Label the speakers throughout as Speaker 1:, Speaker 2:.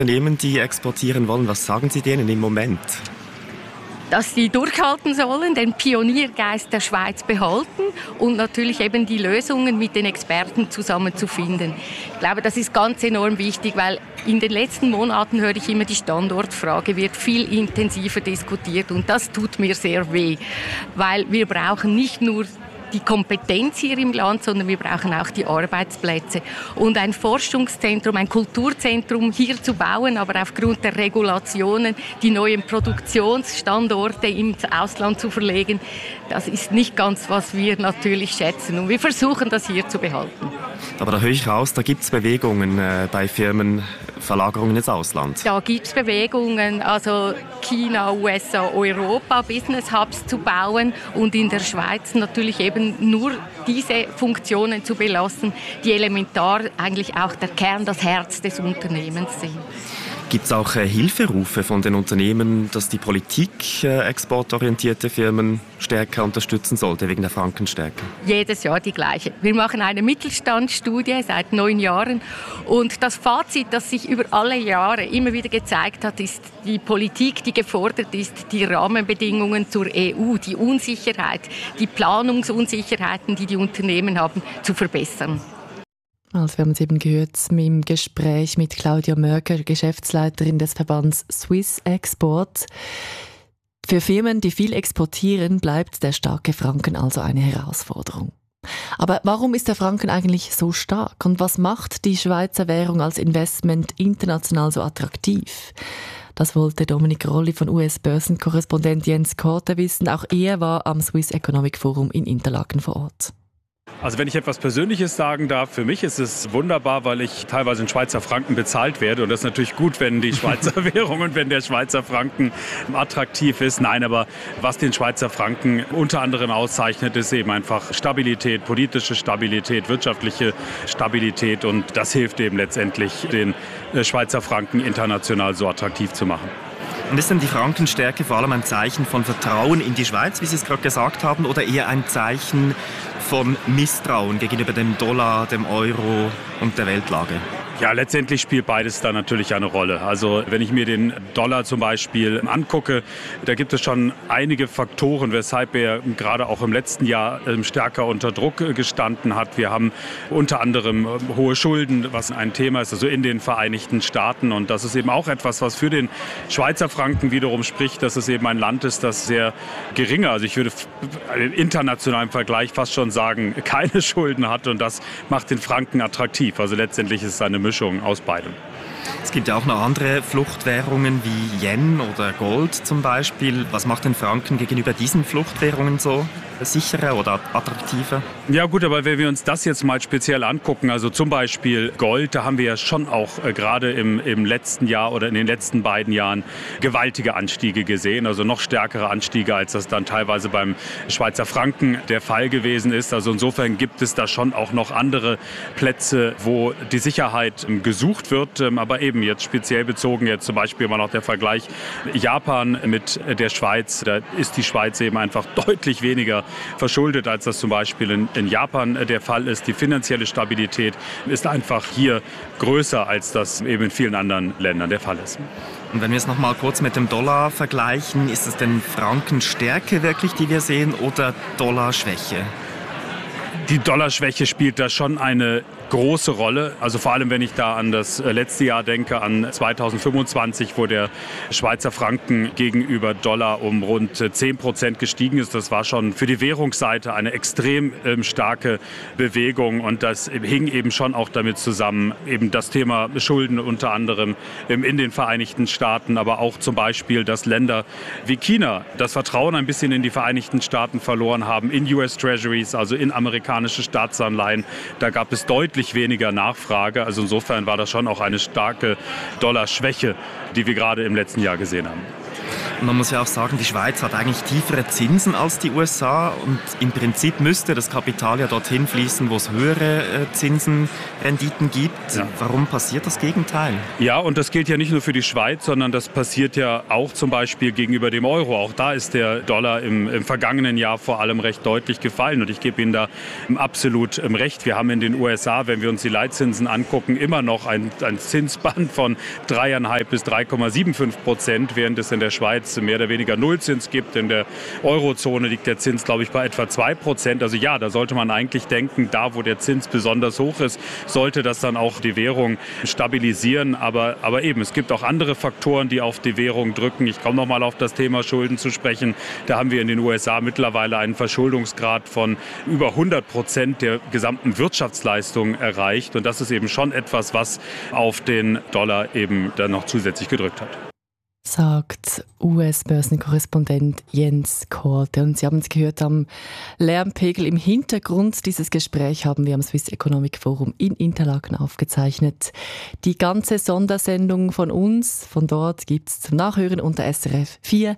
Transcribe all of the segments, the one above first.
Speaker 1: Unternehmen, die exportieren wollen, was sagen Sie denen im Moment?
Speaker 2: Dass sie durchhalten sollen, den Pioniergeist der Schweiz behalten und natürlich eben die Lösungen mit den Experten zusammen zu finden. Ich glaube, das ist ganz enorm wichtig, weil in den letzten Monaten höre ich immer, die Standortfrage wird viel intensiver diskutiert und das tut mir sehr weh, weil wir brauchen nicht nur die Kompetenz hier im Land, sondern wir brauchen auch die Arbeitsplätze. Und ein Forschungszentrum, ein Kulturzentrum hier zu bauen, aber aufgrund der Regulationen die neuen Produktionsstandorte ins Ausland zu verlegen, das ist nicht ganz, was wir natürlich schätzen. Und wir versuchen, das hier zu behalten.
Speaker 1: Aber da höre ich raus, da gibt es Bewegungen bei Firmenverlagerungen ins Ausland.
Speaker 2: Da gibt es Bewegungen, also China, USA, Europa, Business Hubs zu bauen und in der Schweiz natürlich eben nur diese Funktionen zu belassen, die elementar eigentlich auch der Kern, das Herz des Unternehmens sind.
Speaker 1: Gibt es auch Hilferufe von den Unternehmen, dass die Politik exportorientierte Firmen stärker unterstützen sollte wegen der Frankenstärke?
Speaker 2: Jedes Jahr die gleiche. Wir machen eine Mittelstandsstudie seit 9 Jahren und das Fazit, das sich über alle Jahre immer wieder gezeigt hat, ist die Politik, die gefordert ist, die Rahmenbedingungen zur EU, die Unsicherheit, die Planungsunsicherheiten, die die Unternehmen haben, zu verbessern.
Speaker 3: Also wir haben es eben gehört im Gespräch mit Claudia Mörker, Geschäftsleiterin des Verbands Swiss Export. Für Firmen, die viel exportieren, bleibt der starke Franken also eine Herausforderung. Aber warum ist der Franken eigentlich so stark? Und was macht die Schweizer Währung als Investment international so attraktiv? Das wollte Dominik Rolli von US-Börsenkorrespondent Jens Korte wissen. Auch er war am Swiss Economic Forum in Interlaken vor Ort.
Speaker 4: Also wenn ich etwas Persönliches sagen darf, für mich ist es wunderbar, weil ich teilweise in Schweizer Franken bezahlt werde. Und das ist natürlich gut, wenn die Schweizer Währung und wenn der Schweizer Franken attraktiv ist. Nein, aber was den Schweizer Franken unter anderem auszeichnet, ist eben einfach Stabilität, politische Stabilität, wirtschaftliche Stabilität. Und das hilft eben letztendlich, den Schweizer Franken international so attraktiv zu machen.
Speaker 1: Und ist denn die Frankenstärke vor allem ein Zeichen von Vertrauen in die Schweiz, wie Sie es gerade gesagt haben, oder eher ein Zeichen von Misstrauen gegenüber dem Dollar, dem Euro und der Weltlage?
Speaker 4: Ja, letztendlich spielt beides da natürlich eine Rolle. Also wenn ich mir den Dollar zum Beispiel angucke, da gibt es schon einige Faktoren, weshalb er gerade auch im letzten Jahr stärker unter Druck gestanden hat. Wir haben unter anderem hohe Schulden, was ein Thema ist, also in den Vereinigten Staaten. Und das ist eben auch etwas, was für den Schweizer Franken wiederum spricht, dass es eben ein Land ist, das sehr geringe, also ich würde im internationalen Vergleich fast schon sagen, keine Schulden hat. Und das macht den Franken attraktiv. Also letztendlich ist es eine Mischung aus beidem.
Speaker 1: Es gibt ja auch noch andere Fluchtwährungen wie Yen oder Gold zum Beispiel. Was macht den Franken gegenüber diesen Fluchtwährungen so sicherer oder attraktiver?
Speaker 4: Ja gut, aber wenn wir uns das jetzt mal speziell angucken, also zum Beispiel Gold, da haben wir ja schon auch gerade im letzten Jahr oder in den letzten beiden Jahren gewaltige Anstiege gesehen, also noch stärkere Anstiege, als das dann teilweise beim Schweizer Franken der Fall gewesen ist. Also insofern gibt es da schon auch noch andere Plätze, wo die Sicherheit gesucht wird, aber eben jetzt speziell bezogen, jetzt zum Beispiel mal noch der Vergleich Japan mit der Schweiz, da ist die Schweiz eben einfach deutlich weniger verschuldet, als das zum Beispiel in Japan der Fall ist. Die finanzielle Stabilität ist einfach hier größer, als das eben in vielen anderen Ländern der Fall ist.
Speaker 1: Und wenn wir es noch mal kurz mit dem Dollar vergleichen, ist es denn Frankenstärke wirklich, die wir sehen, oder Dollarschwäche?
Speaker 4: Die Dollarschwäche spielt da schon eine große Rolle. Also vor allem, wenn ich da an das letzte Jahr denke, an 2025, wo der Schweizer Franken gegenüber Dollar um rund 10% gestiegen ist. Das war schon für die Währungsseite eine extrem starke Bewegung. Und das hing eben schon auch damit zusammen, eben das Thema Schulden unter anderem in den Vereinigten Staaten, aber auch zum Beispiel, dass Länder wie China das Vertrauen ein bisschen in die Vereinigten Staaten verloren haben, in US Treasuries, also in amerikanische Staatsanleihen. Da gab es deutlich weniger Nachfrage. Also insofern war das schon auch eine starke Dollarschwäche, die wir gerade im letzten Jahr gesehen haben.
Speaker 1: Man muss ja auch sagen, die Schweiz hat eigentlich tiefere Zinsen als die USA und im Prinzip müsste das Kapital ja dorthin fließen, wo es höhere Zinsenrenditen gibt. Ja. Warum passiert das Gegenteil?
Speaker 4: Ja, und das gilt ja nicht nur für die Schweiz, sondern das passiert ja auch zum Beispiel gegenüber dem Euro. Auch da ist der Dollar im vergangenen Jahr vor allem recht deutlich gefallen und ich gebe Ihnen da absolut recht. Wir haben in den USA, wenn wir uns die Leitzinsen angucken, immer noch ein Zinsband von 3,5 bis 3,75%, während es in der Schweiz mehr oder weniger Nullzins gibt. In der Eurozone liegt der Zins, glaube ich, bei etwa 2%. Also ja, da sollte man eigentlich denken, da wo der Zins besonders hoch ist, sollte das dann auch die Währung stabilisieren. Aber eben, es gibt auch andere Faktoren, die auf die Währung drücken. Ich komme noch mal auf das Thema Schulden zu sprechen. Da haben wir in den USA mittlerweile einen Verschuldungsgrad von über 100% der gesamten Wirtschaftsleistung erreicht. Und das ist eben schon etwas, was auf den Dollar eben dann noch zusätzlich gedrückt hat.
Speaker 3: Sagt US-Börsenkorrespondent Jens Korte. Und Sie haben es gehört, am Lärmpegel im Hintergrund. Dieses Gespräch haben wir am Swiss Economic Forum in Interlaken aufgezeichnet. Die ganze Sondersendung von uns, von dort gibt es zum Nachhören unter srf4.ch.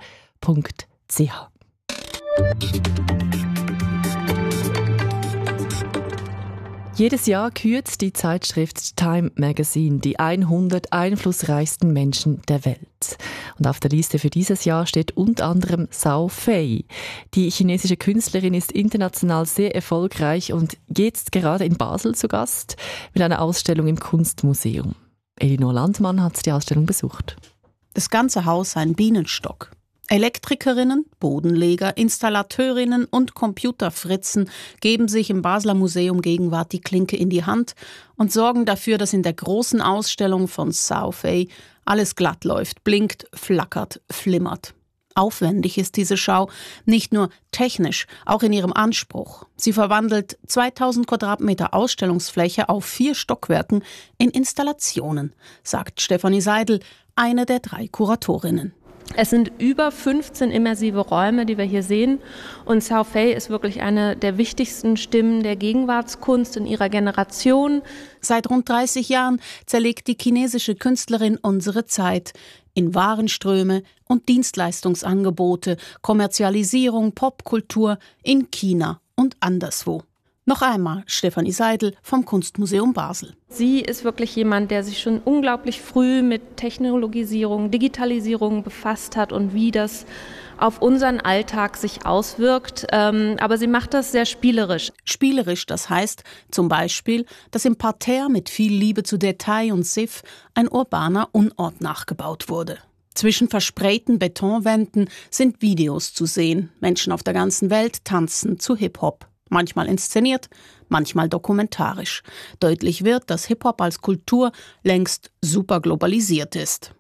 Speaker 3: Jedes Jahr kürt die Zeitschrift Time Magazine die 100 einflussreichsten Menschen der Welt. Und auf der Liste für dieses Jahr steht unter anderem Zhao Fei. Die chinesische Künstlerin ist international sehr erfolgreich und jetzt gerade in Basel zu Gast mit einer Ausstellung im Kunstmuseum. Elinor Landmann hat die Ausstellung besucht.
Speaker 5: Das ganze Haus ein Bienenstock. Elektrikerinnen, Bodenleger, Installateurinnen und Computerfritzen geben sich im Basler Museum Gegenwart die Klinke in die Hand und sorgen dafür, dass in der großen Ausstellung von Zhao Fei alles glatt läuft, blinkt, flackert, flimmert. Aufwendig ist diese Schau, nicht nur technisch, auch in ihrem Anspruch. Sie verwandelt 2000 Quadratmeter Ausstellungsfläche auf 4 Stockwerken in Installationen, sagt Stefanie Seidel, eine der 3 Kuratorinnen.
Speaker 6: Es sind über 15 immersive Räume, die wir hier sehen. Und Zhao Fei ist wirklich eine der wichtigsten Stimmen der Gegenwartskunst in ihrer Generation.
Speaker 5: Seit rund 30 Jahren zerlegt die chinesische Künstlerin unsere Zeit in Warenströme und Dienstleistungsangebote, Kommerzialisierung, Popkultur in China und anderswo. Noch einmal Stefanie Seidel vom Kunstmuseum Basel.
Speaker 6: Sie ist wirklich jemand, der sich schon unglaublich früh mit Technologisierung, Digitalisierung befasst hat und wie das auf unseren Alltag sich auswirkt. Aber sie macht das sehr spielerisch.
Speaker 5: Spielerisch, das heißt zum Beispiel, dass im Parterre mit viel Liebe zu Detail und Siff ein urbaner Unort nachgebaut wurde. Zwischen versprayten Betonwänden sind Videos zu sehen. Menschen auf der ganzen Welt tanzen zu Hip-Hop. Manchmal inszeniert, manchmal dokumentarisch. Deutlich wird, dass Hip-Hop als Kultur längst super globalisiert ist.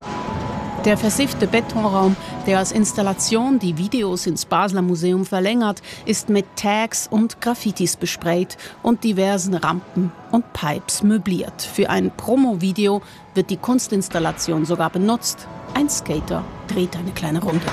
Speaker 5: Der versiffte Betonraum, der als Installation die Videos ins Basler Museum verlängert, ist mit Tags und Graffitis besprayt und diversen Rampen und Pipes möbliert. Für ein Promo-Video wird die Kunstinstallation sogar benutzt. Ein Skater dreht eine kleine Runde.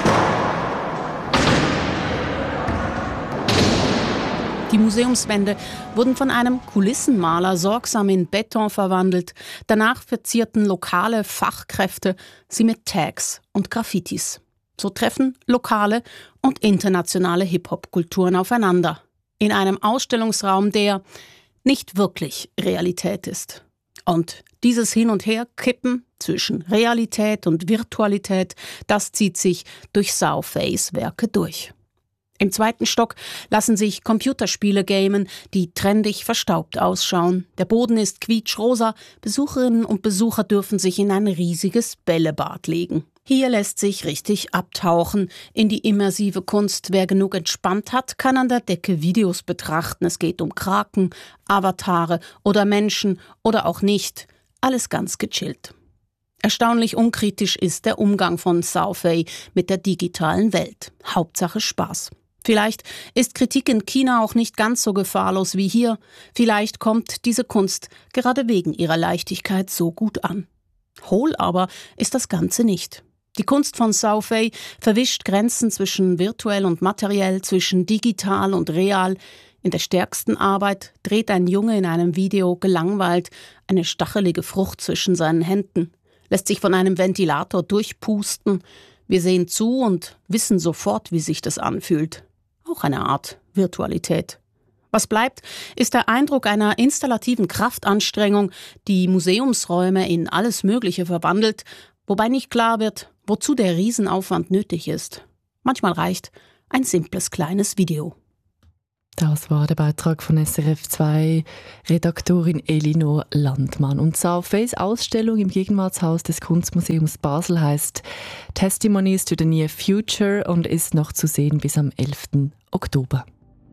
Speaker 5: Die Museumswände wurden von einem Kulissenmaler sorgsam in Beton verwandelt. Danach verzierten lokale Fachkräfte sie mit Tags und Graffitis. So treffen lokale und internationale Hip-Hop-Kulturen aufeinander. In einem Ausstellungsraum, der nicht wirklich Realität ist. Und dieses Hin- und Herkippen zwischen Realität und Virtualität, das zieht sich durch Zhao Feis Werke durch. Im 2. Stock lassen sich Computerspiele gamen, die trendig verstaubt ausschauen. Der Boden ist quietschrosa. Besucherinnen und Besucher dürfen sich in ein riesiges Bällebad legen. Hier lässt sich richtig abtauchen in die immersive Kunst. Wer genug entspannt hat, kann an der Decke Videos betrachten. Es geht um Kraken, Avatare oder Menschen oder auch nicht. Alles ganz gechillt. Erstaunlich unkritisch ist der Umgang von Zhao Fei mit der digitalen Welt. Hauptsache Spaß. Vielleicht ist Kritik in China auch nicht ganz so gefahrlos wie hier. Vielleicht kommt diese Kunst gerade wegen ihrer Leichtigkeit so gut an. Hohl aber ist das Ganze nicht. Die Kunst von Zhao Fei verwischt Grenzen zwischen virtuell und materiell, zwischen digital und real. In der stärksten Arbeit dreht ein Junge in einem Video gelangweilt eine stachelige Frucht zwischen seinen Händen, lässt sich von einem Ventilator durchpusten, Wir sehen zu und wissen sofort, wie sich das anfühlt. Auch eine Art Virtualität. Was bleibt, ist der Eindruck einer installativen Kraftanstrengung, die Museumsräume in alles Mögliche verwandelt, wobei nicht klar wird, wozu der Riesenaufwand nötig ist. Manchmal reicht ein simples kleines Video.
Speaker 3: Das war der Beitrag von SRF 2 Redaktorin Elinor Landmann. Und Saufeys Ausstellung im Gegenwartshaus des Kunstmuseums Basel heisst Testimonies to the Near Future und ist noch zu sehen bis am 11. Oktober.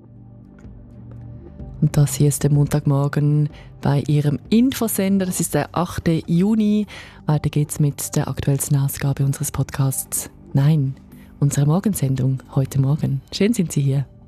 Speaker 3: Und das hier ist der Montagmorgen bei Ihrem Infosender. Das ist der 8. Juni. Weiter geht's mit der aktuellsten Ausgabe unseres Podcasts. Nein, unserer Morgensendung heute Morgen. Schön sind Sie hier.